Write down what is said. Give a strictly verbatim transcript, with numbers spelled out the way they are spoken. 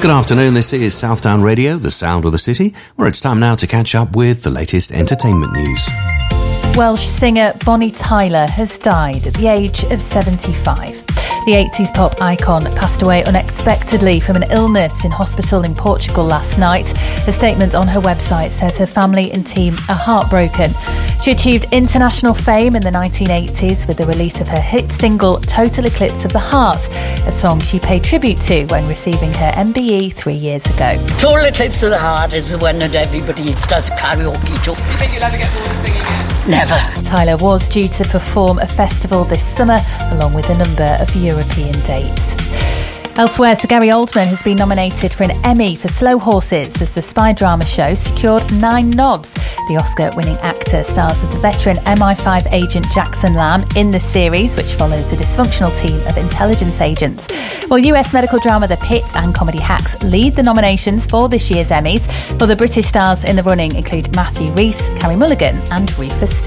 Good afternoon, this is Southdown Radio, the sound of the city, where it's time now to catch up with the latest entertainment news. Welsh singer Bonnie Tyler has died at the age of seventy-five. The eighties pop icon passed away unexpectedly from an illness in hospital in Portugal last night. A statement on her website says her family and team are heartbroken. She achieved international fame in the nineteen eighties with the release of her hit single Total Eclipse of the Heart, a song she paid tribute to when receiving her M B E three years ago. Total Eclipse of the Heart is the one that everybody does karaoke to. Do you think you'll ever get bored of singing it? Never. Tyler was due to perform a festival this summer along with a number of European dates. Elsewhere, Sir Gary Oldman has been nominated for an Emmy for Slow Horses as the spy drama show secured nine nods. The Oscar-winning actor stars as the veteran M I five agent Jackson Lamb in the series, which follows a dysfunctional team of intelligence agents. While U S medical drama The Pitt and comedy Hacks lead the nominations for this year's Emmys, while the British stars in the running include Matthew Rhys, Carey Mulligan and Rufus Sewell.